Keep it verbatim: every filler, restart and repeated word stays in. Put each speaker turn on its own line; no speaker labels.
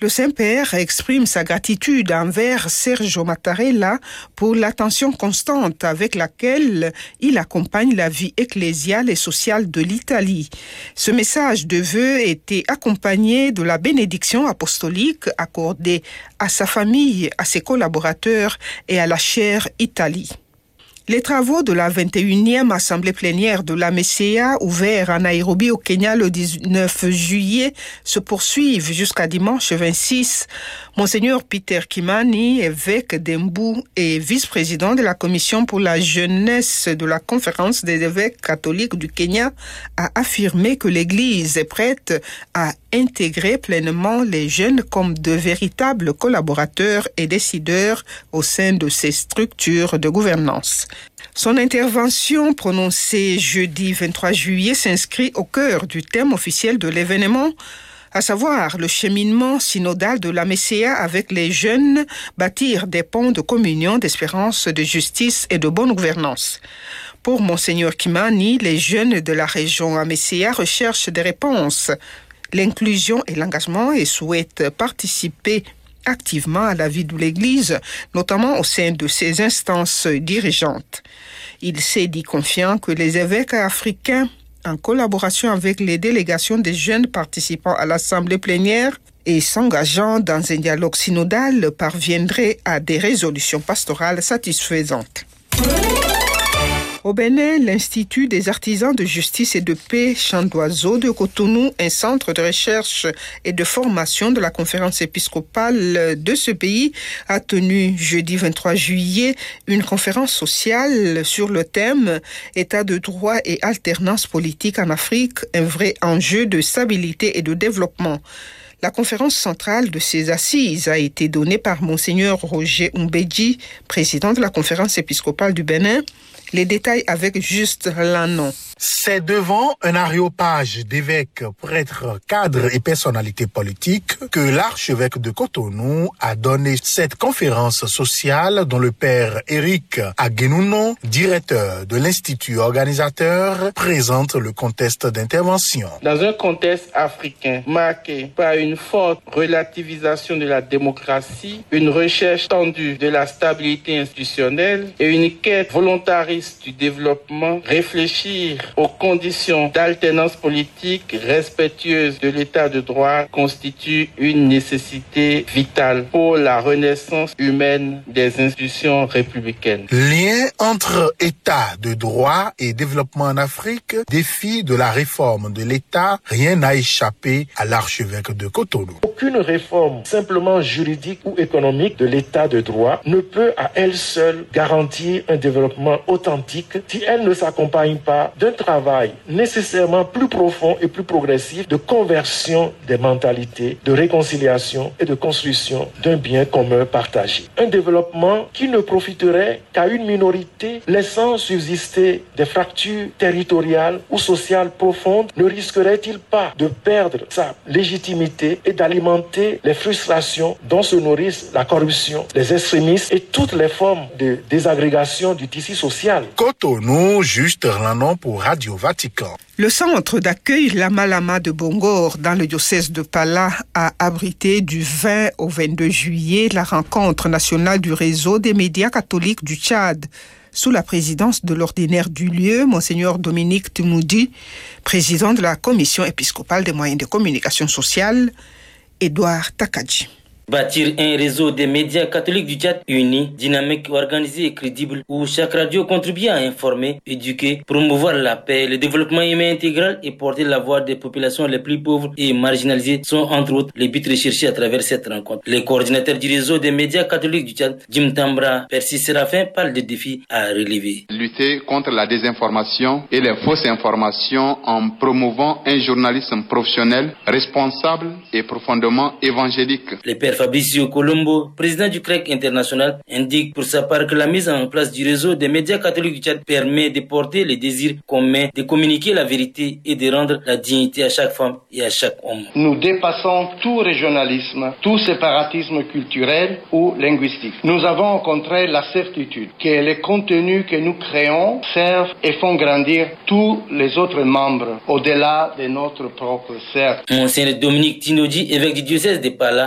Le Saint-Père exprime sa gratitude envers Sergio Mattarella pour l'attention constante avec laquelle il accompagne la vie ecclésiale et sociale de l'Italie. Ce message de vœux était accompagné de la bénédiction apostolique accordée à sa famille, à ses collaborateurs et à la chère Italie. Les travaux de la vingt et unième Assemblée plénière de la M C A, ouverte à Nairobi au Kenya le dix-neuf juillet, se poursuivent jusqu'à dimanche vingt-six. Monseigneur Peter Kimani, évêque d'Embu et vice-président de la Commission pour la jeunesse de la Conférence des évêques catholiques du Kenya, a affirmé que l'Église est prête à intégrer pleinement les jeunes comme de véritables collaborateurs et décideurs au sein de ces structures de gouvernance. Son intervention prononcée jeudi vingt-trois juillet s'inscrit au cœur du thème officiel de l'événement, à savoir le cheminement synodal de la M C A avec les jeunes, bâtir des ponts de communion, d'espérance, de justice et de bonne gouvernance. Pour Monseigneur Kimani, les jeunes de la région A M C A recherchent des réponses, l'inclusion et l'engagement et souhaitent participer activement à la vie de l'Église, notamment au sein de ses instances dirigeantes. Il s'est dit confiant que les évêques africains, en collaboration avec les délégations des jeunes participants à l'Assemblée plénière et s'engageant dans un dialogue synodal, parviendraient à des résolutions pastorales satisfaisantes. Au Bénin, l'Institut des artisans de justice et de paix Chant d'Oiseau de Cotonou, un centre de recherche et de formation de la conférence épiscopale de ce pays, a tenu jeudi vingt-trois juillet une conférence sociale sur le thème « État de droit et alternance politique en Afrique, un vrai enjeu de stabilité et de développement ». La conférence centrale de ces assises a été donnée par Monseigneur Roger Umbedji, président de la conférence épiscopale du Bénin. Les détails avec Juste Lannon.
C'est devant un aréopage d'évêques, prêtres, cadres et personnalités politiques que l'archevêque de Cotonou a donné cette conférence sociale dont le père Éric Aguenounon, directeur de l'institut organisateur, présente le contexte d'intervention.
Dans un contexte africain marqué par une forte relativisation de la démocratie, une recherche tendue de la stabilité institutionnelle et une quête volontariste du développement, réfléchir aux conditions d'alternance politique respectueuse de l'état de droit constitue une nécessité vitale pour la renaissance humaine des institutions républicaines.
Lien entre état de droit et développement en Afrique, défi de la réforme de l'État, rien n'a échappé à l'archevêque de Cotonou.
Aucune réforme simplement juridique ou économique de l'état de droit ne peut à elle seule garantir un développement authentique si elle ne s'accompagne pas d'un travail nécessairement plus profond et plus progressif de conversion des mentalités, de réconciliation et de construction d'un bien commun partagé. Un développement qui ne profiterait qu'à une minorité, laissant subsister des fractures territoriales ou sociales profondes, ne risquerait-il pas de perdre sa légitimité et d'alimenter les frustrations dont se nourrissent la corruption, les extrémistes et toutes les formes de désagrégation du tissu social?
Cotonou, Juste Lannon pour Radio Vatican.
Le centre d'accueil Lama Lama de Bongor dans le diocèse de Pala a abrité du vingt au vingt-deux juillet la rencontre nationale du réseau des médias catholiques du Tchad. Sous la présidence de l'ordinaire du lieu, Monseigneur Dominique Timoudi, président de la commission épiscopale des moyens de communication sociale, Édouard Takadji.
Bâtir un réseau des médias catholiques du Tchad unis, dynamique, organisé et crédible, où chaque radio contribue à informer, éduquer, promouvoir la paix, le développement humain intégral et porter la voix des populations les plus pauvres et marginalisées sont entre autres les buts recherchés à travers cette rencontre. Les coordinateurs du réseau des médias catholiques du Tchad, Jim Tambra, Percy Séraphin, parlent des défis à relever.
Lutter contre la désinformation et les fausses informations en promouvant un journalisme professionnel, responsable et profondément évangélique.
Les pères Fabricio Colombo, président du C R E C international, indique pour sa part que la mise en place du réseau des médias catholiques du Tchad permet de porter les désirs communs, de communiquer la vérité et de rendre la dignité à chaque femme et à chaque homme.
Nous dépassons tout régionalisme, tout séparatisme culturel ou linguistique. Nous avons au contraire la certitude que les contenus que nous créons servent et font grandir tous les autres membres au-delà de notre propre cercle.
Monseigneur Dominique Tinoudi, évêque du diocèse de Pala,